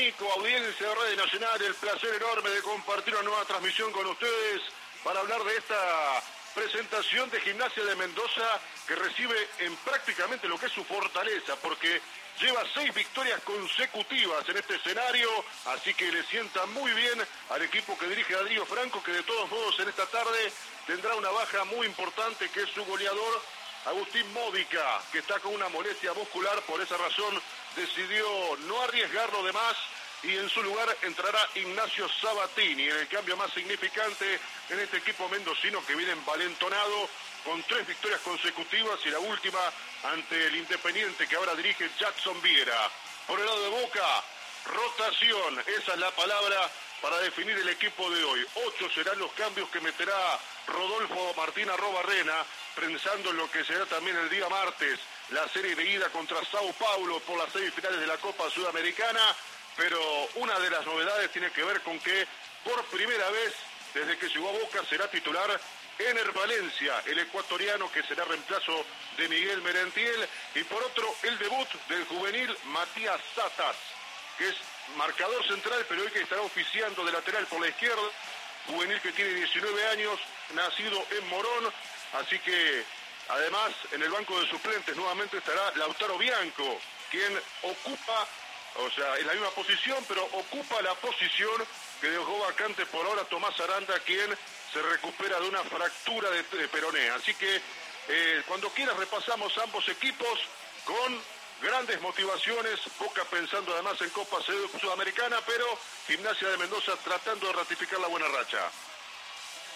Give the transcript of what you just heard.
Nico, audiencia de Radio Nacional, el placer enorme de compartir una nueva transmisión con ustedes para hablar de esta presentación de Gimnasia de Mendoza que recibe en prácticamente lo que es su fortaleza, porque lleva 6 victorias consecutivas en este escenario, así que le sienta muy bien al equipo que dirige Darío Franco, que de todos modos en esta tarde tendrá una baja muy importante, que es su goleador Agustín Módica, que está con una molestia muscular. Por esa razón decidió no arriesgarlo de más y en su lugar entrará Ignacio Sabatini, en el cambio más significante en este equipo mendocino que viene envalentonado con 3 victorias consecutivas y la última ante el Independiente que ahora dirige Jackson Viera. Por el lado de Boca, rotación, esa es la palabra para definir el equipo de hoy. 8 serán los cambios que meterá Rodolfo Martín Arrobarrena, pensando en lo que será también el día martes la serie de ida contra Sao Paulo por las semifinales de la Copa Sudamericana. Pero una de las novedades tiene que ver con que por primera vez desde que llegó a Boca será titular Ener Valencia, el ecuatoriano, que será reemplazo de Miguel Merentiel, y por otro el debut del juvenil Matías Satas, que es marcador central, pero hoy que estará oficiando de lateral por la izquierda, juvenil que tiene 19 años, nacido en Morón, así que además en el banco de suplentes nuevamente estará Lautaro Bianco, quien ocupa, o sea, en la misma posición, pero ocupa la posición que dejó vacante por ahora Tomás Aranda, quien se recupera de una fractura de peroné. Así que cuando quieras repasamos ambos equipos con grandes motivaciones, Boca pensando además en Copa Sudamericana, pero Gimnasia de Mendoza tratando de ratificar la buena racha.